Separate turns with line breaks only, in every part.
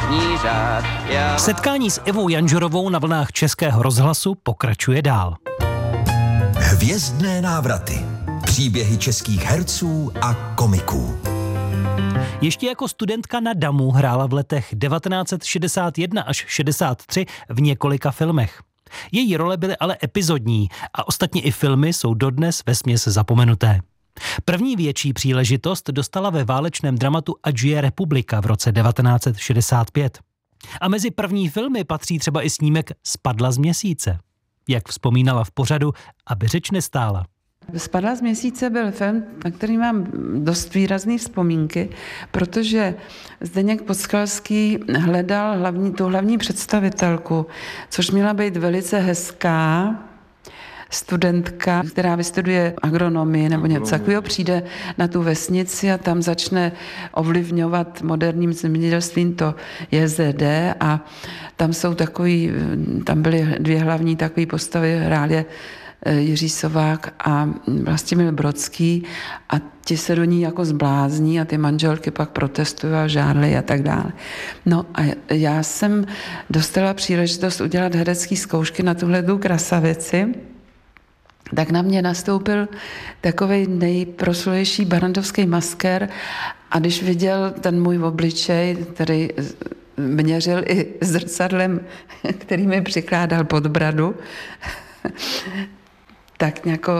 trestní řád.
Setkání s Ivou Janžurovou na vlnách Českého rozhlasu pokračuje dál.
Hvězdné návraty. Příběhy českých herců a komiků.
Ještě jako studentka na DAMu hrála v letech 1961 až 63 v několika filmech. Její role byly ale epizodní a ostatně i filmy jsou dodnes vesměs zapomenuté. První větší příležitost dostala ve válečném dramatu Ať žije republika v roce 1965. A mezi první filmy patří třeba i snímek Spadla z měsíce. Jak vzpomínala v pořadu, aby řeč nestála.
Spadla z měsíce byl film, na který mám dost výrazné vzpomínky, protože Zdeněk Podskalský hledal tu hlavní představitelku, což měla být velice hezká studentka, která vystuduje agronomii nebo něco takového, přijde na tu vesnici a tam začne ovlivňovat moderním zemědělstvím to JZD a tam byly dvě hlavní takové postavy, hrál je Jiří Sovák a Vlastimil Brodský a ti se do ní jako zblázní a ty manželky pak protestují a žárly a tak dále. No a já jsem dostala příležitost udělat herecký zkoušky na tuhletu krasavici, tak na mě nastoupil takovej nejproslulejší barandovský maskér a když viděl ten můj obličej, který měřil i zrcadlem, který mi přikládal pod bradu, tak nějako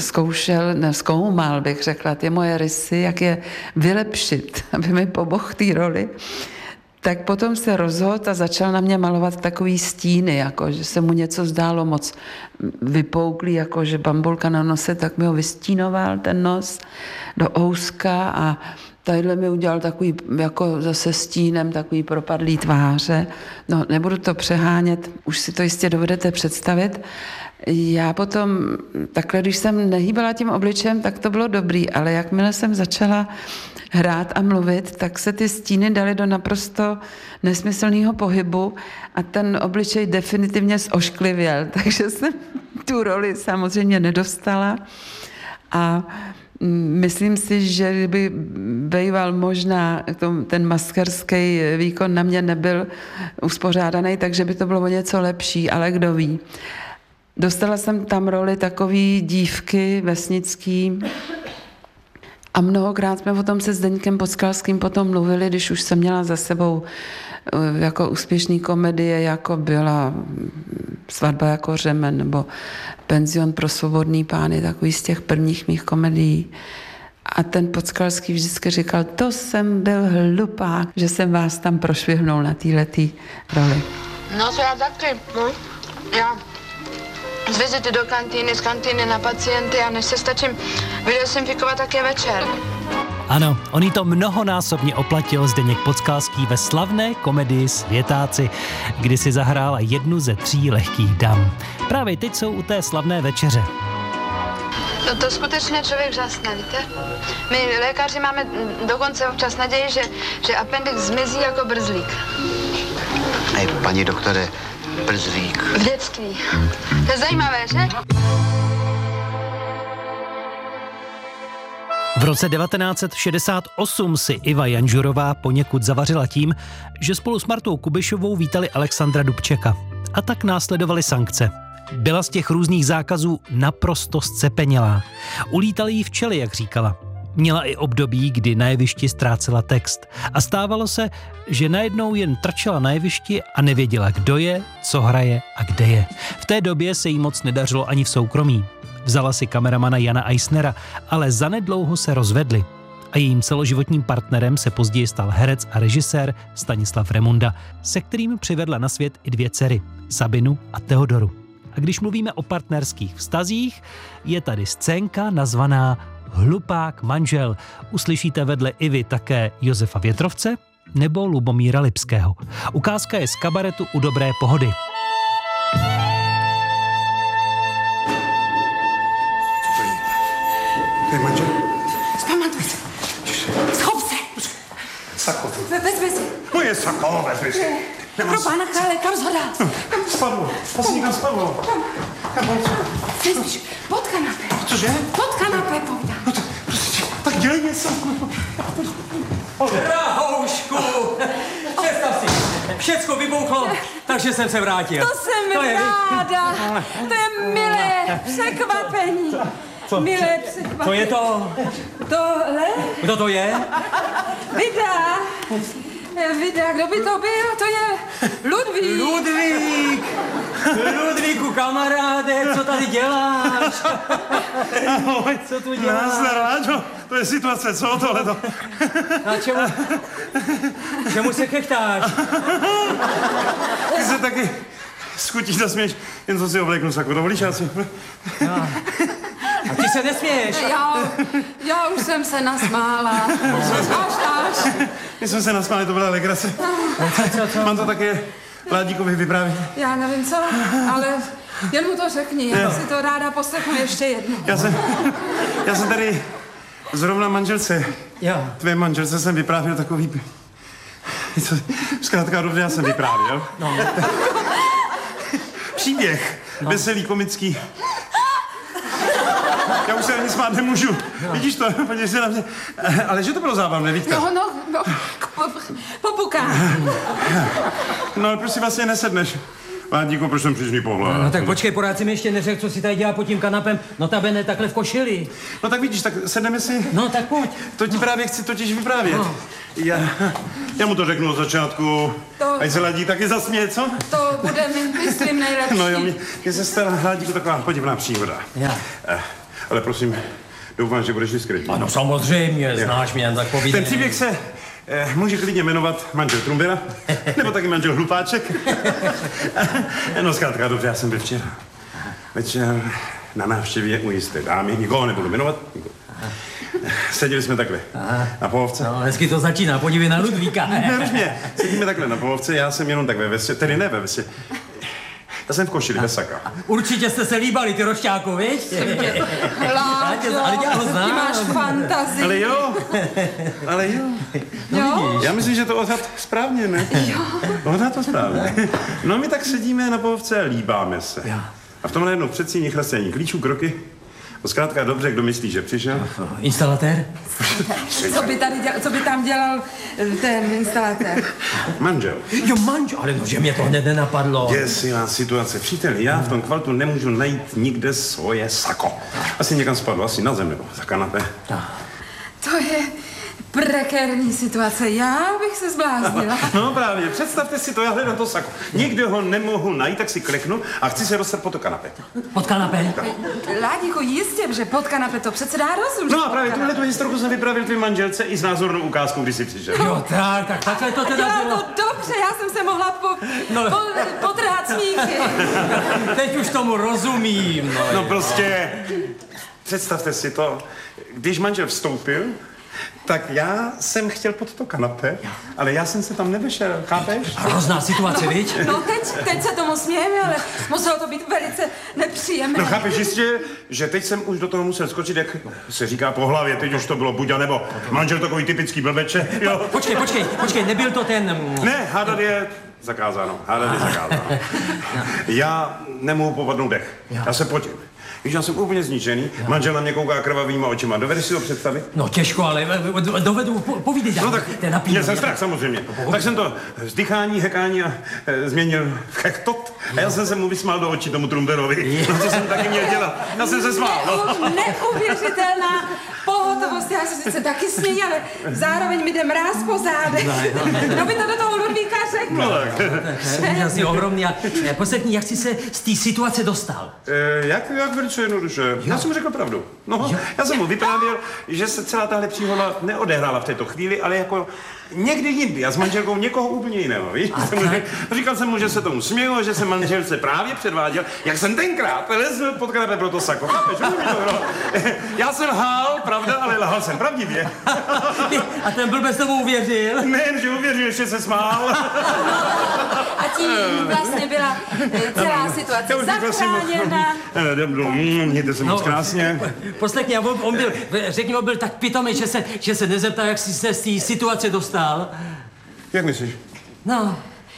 zkoumal, bych řekla, ty moje rysy, jak je vylepšit, aby mi pomohl té roli. Tak potom se rozhodl a začal na mě malovat takový stíny, jako že se mu něco zdálo moc vypouklý, jako že bambulka na nose, tak mi ho vystínoval ten nos do ouska a tadyhle mi udělal takový, jako zase stínem, takový propadlý tváře. No, nebudu to přehánět, už si to jistě dovedete představit. Já potom, takhle, když jsem nehýbala tím obličejem, tak to bylo dobrý, ale jakmile jsem začala hrát a mluvit, tak se ty stíny daly do naprosto nesmyslného pohybu a ten obličej definitivně zošklivěl, takže jsem tu roli samozřejmě nedostala a myslím si, že kdyby býval možná ten maskerský výkon na mě nebyl uspořádaný, takže by to bylo o něco lepší, ale kdo ví. Dostala jsem tam roli takový dívky vesnický a mnohokrát jsme o tom se Zdeňkem Podskalským potom mluvili, když už jsem měla za sebou jako úspěšný komedie, jako byla Svatba jako řemen nebo Penzion pro svobodný pány, takový z těch prvních mých komedií. A ten Podskalský vždycky říkal, to jsem byl hlupák, že jsem vás tam prošvihnul na této roli.
No to já taky, no. Já z vizity do kantýny, z kantýny na pacienty a než se stačím videosimfikovat také večer.
Ano, on jí to mnohonásobně oplatil Zdeněk Podskalský ve slavné komedii Světáci, kdy si zahrála jednu ze 3 lehkých dam. Právě teď jsou u té slavné večeře.
No to skutečně člověk žasne, víte? My lékaři máme dokonce občas naději, že appendix zmizí jako brzlík.
Hej, paní doktore, brzlík.
V dětství. To je zajímavé, že?
V roce 1968 si Iva Janžurová poněkud zavařila tím, že spolu s Martou Kubišovou vítali Alexandra Dubčeka. A tak následovaly sankce. Byla z těch různých zákazů naprosto zcepenělá. Ulítaly jí včely, jak říkala. Měla i období, kdy na jevišti ztrácela text. A stávalo se, že najednou jen trčela na jevišti a nevěděla, kdo je, co hraje a kde je. V té době se jí moc nedařilo ani v soukromí. Vzala si kameramana Jana Eisnera, ale zanedlouho se rozvedli. A jejím celoživotním partnerem se později stal herec a režisér Stanislav Remunda, se kterým přivedla na svět i 2 dcery, Sabinu a Teodoru. A když mluvíme o partnerských vztazích, je tady scénka nazvaná Hlupák manžel. Uslyšíte vedle Ivy také Josefa Větrovce nebo Lubomíra Lipského. Ukázka je z kabaretu U dobré pohody.
To je manžel?
Zpamatuj se. Schop se.
Sako.
Vezmi si.
Moje sako, vezmi si.
Pro pána krále, kam zhodá?
Spadlo. Asi někam spadlo. Kam bylo?
Vezmiš, pod kanapé.
Cože?
Pod kanapé, povídám.
No prostě, tak dělej něco.
Drahoušku, představ si,
všecko vybouchlo, takže jsem se vrátil.
To jsem ráda. To je milé překvapení. Milé překvapení.
Co je to?
Tohle?
Kdo to je?
Vida, kdo by to byl? To je Ludvík.
Ludvíku, kamaráde, co tady děláš?
Ahoj.
Co tu děláš?
Nazdar, Láďo. To je situace, co tohleto?
A čemu se chechtáš?
Ty se taky schutí zasměš, jen co si obléknu saku. Dovolíš, já si...
A ty se nesměješ.
Já už jsem se nasmála. Až.
My jsme se nasmáli, to byla legrace. Mám to také Ládíkovi vyprávět.
Já nevím co, ale jen mu to řekni, já si to ráda poslechnu ještě jednou.
Já jsem tady zrovna manželce, tvé manželce jsem vyprávěl takový... Zkrátka dobře, já jsem vyprávěl.
No.
Příběh, veselý, komický. Já už se ani smát nemůžu. Vidíš to? Podívej se na mě. Ale že to bylo zábavné, víte?
No, popukám.
No, ale proč si vlastně nesedneš? Ládíku, proč jsem přišli pohled?
No tak počkej, pořád si mi ještě neřekl, co si tady dělá pod tím kanapem. Notabene takhle v košili.
No tak vidíš, tak sedneme si.
No tak pojď.
To ti právě chci totiž vyprávět.
No.
Já mu to řeknu od začátku. Ať se Ládík taky zasměje, co?
To bude mi, myslím, nejlepší.
No jo, mě se stala Ládíku taková podivná příhoda. Ale prosím, doufám, že budeš diskrétní.
Ano, samozřejmě, znáš mě, tak povídej.
Ten příběh se může klidně jmenovat manžel Trumbera, nebo taky manžel Hlupáček. No zkrátka, dobře, já jsem byl večer na návštěvě u jisté dámy, nikoho nebudu jmenovat. Seděli jsme takhle na pohovce.
No, hezky to začíná, podívej na Ludvíka.
Nervně, sedíme takhle na pohovce, já jsem jenom tak ve vesě, tedy ne ve vesě. Já jsem v košili, bez saka.
Určitě jste se líbali, ty rošťáku, viď?
Láďo, ty máš fantazii.
Ale jo.
Jo?
Já myslím, že to odhad správně, ne?
Jo.
Odhad to správně. No my tak sedíme na pohovce a líbáme se. A v tom najednou předsíní chrastění klíčů, kroky. No zkrátka dobře, kdo myslí, že přišel?
Instalatér?
Co by tam dělal ten instalatér?
Manžel.
Jo, manžel, ale no, že mě to hned nenapadlo.
Děsivá situace. Příteli, já v tom kvaltu nemůžu najít nikde svoje sako. Asi někam spadlo, asi na zem nebo za kanapé.
To je prekérní situace. Já bych se zbláznila.
No právě, představte si to, já hledám to sako. Nikde ho nemohu najít, tak si kleknu a chci se dostat pod to kanapé.
Pod kanapé?
Ládíku, jistě, že pod kanapé to přece dá rozumět.
No a právě tuhle tu historku jsem vypravil tvým manželce i s názornou ukázkou, když jsi přišel.
Jo, tak takhle to teda
dělá
bylo.
to dobře, já jsem se mohla potrhat smíchy.
Teď už tomu rozumím.
No prostě, představte si to, když manžel vstoupil, tak já jsem chtěl pod to kanapé, ale já jsem se tam nevešel, chápeš?
Hrozná situace, viď?
No teď se tomu smějeme, ale muselo to být velice nepříjemné.
No chápeš jistě, že teď jsem už do toho musel skočit, jak se říká po hlavě, teď už to bylo buď a nebo. Manžel takový typický blbeče, jo.
Počkej, nebyl to ten...
Ne, hádat je zakázáno, Já nemohu popadnout dech, já se potím. Víš, já jsem úplně zničený, manžel na mě kouká krvavýma očima, dovedeš si to představit?
No těžko, ale dovedu, povídej dál.
No tak, měl jsem strach samozřejmě. Tak jsem to vzdychání, hekání a změnil v hektot a já jsem se mu vysmál do očí tomu Trumberovi. No to jsem taky měl dělat, já jsem se smál.
Neuvěřitelná pohotovost, já se sice taky smějí, ale zároveň mi jde mráz po zádech. No by to do toho Ludvíka řekl.
No tak.
Asi ohromný. A poslední, jak jsi se z té situace dostal?
Jak velice jednoduše. Já jsem mu řekl pravdu. No, já jsem mu vyprávěl, že se celá tahle příhoda neodehrála v této chvíli, ale jako někdy jindy a s manželkou někoho úplně jiného, víš? Říkal jsem mu, že se tomu směju, že jsem manželce právě předváděl, jak jsem tenkrát lezl pod kanapé pro to sako. Chápeš? Já jsem lhal, pravda, ale lhal jsem pravdivě.
A ten blbec tomu uvěřil?
Nejen, že uvěřil, ještě se smál.
A tím vlastně byla celá situace zachráněna.
Mějte se moc krásně.
Poslechni, on byl, řekni, on byl tak pitomý, že se nezeptal, jak jsi se z té situace dostal.
Jak myslíš?
No.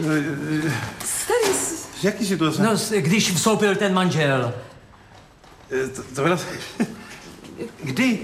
Jaký situace?
No, když vstoupil ten manžel.
To byla... Kdy?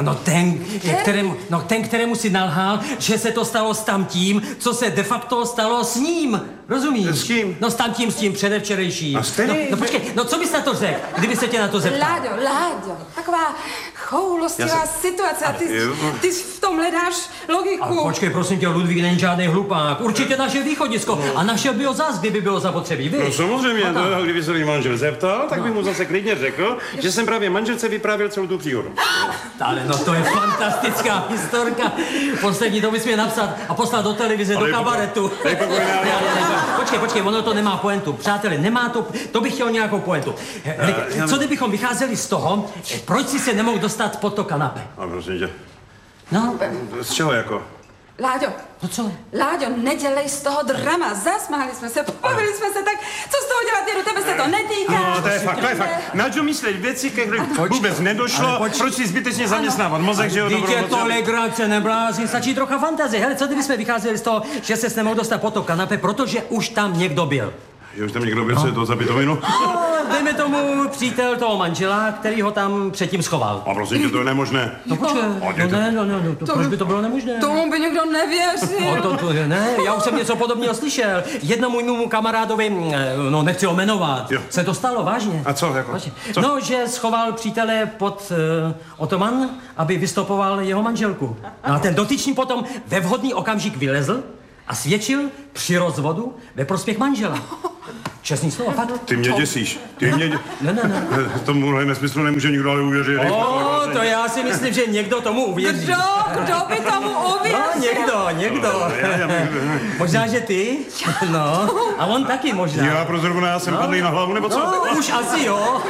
Ten, kterému si nalhal, že se to stalo s tamtím, co se de facto stalo s ním. Rozumíš?
S kým?
No s tamtím, předevčerejším.
A s kterým?
No počkej, co bys na to řekl, kdyby se tě na to zeptal?
Láďo, taková choulostivá situace a ty v tom hledáš logiku.
Ale počkej, prosím tě, Ludvík není žádný hlupák. Určitě naše východisko. A naše by ho zas, kdyby bylo zapotřebí, víš?
No samozřejmě, kdyby se můj manžel zeptal, tak bych mu zase klidně řekl, že jsem právě manželce vyprávěl celou tu příhodu.
Ale no to je fantastická historka. Poslední to bys měl napsat a poslat do televize, do kabaretu. Počkej, ono to nemá pointu. Přátelé, nemá to bych chtěl nějakou pointu. Co kdybychom vycházeli z toho, proč si se nemohl dostat pod to kanapé?
A prosím tě.
No?
Z čeho jako?
Láďo,
No co?
Láďo, nedělej z toho drama. Zasmáli jsme se, pobavili jsme se, tak co z toho dělat, Věru, tebe se to netýká.
No, to je fakt. Na čo myslet věci, kterých vůbec nedošlo, proč si zbytečně zaměstnávat mozek, že jo?
Dítě, to legrace, neblázni, stačí trocha fantazie. Hele, co kdybychom vycházeli z toho, že se nemohl dostat pod to kanapé, protože už tam někdo byl?
Že už tam někdo byl, co je to za pitominu?
Dejme tomu přítel toho manžela, který ho tam předtím schoval.
A prosím tě, to je nemožné.
No počkej, proč by to bylo nemožné?
Tomu by někdo nevěřil.
Ne, já už jsem něco podobného slyšel. Jednomu mému kamarádovi, nechci ho jmenovat, se to stalo vážně.
A co jako? Co?
No, že schoval přítele pod otoman, aby vystopoval jeho manželku. No a ten dotyčný potom ve vhodný okamžik vylezl a svědčil při rozvodu ve prospěch manžela. Čestný slovo, fakt.
Ty mě děsíš.
Ne.
Tomuhle nesmyslu nemůže nikdo ale uvěřit.
To já si myslím, že někdo tomu uvěří.
Kdo by tomu uvěřil?
No, někdo. Možná, že ty? No, a on taky možná.
Já pro zrovna, já jsem padlý na hlavu, nebo co?
No, už asi jo.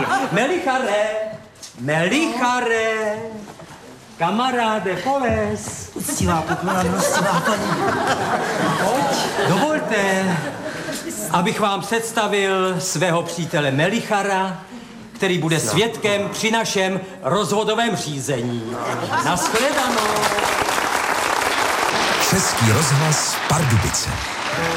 Melichare, kamaráde, poles.
Uctivá poklona, milostivá paní.
Dovolte, abych vám představil svého přítele Melichara, který bude svědkem při našem rozvodovém řízení. Nashledanou.
Český rozhlas Pardubice.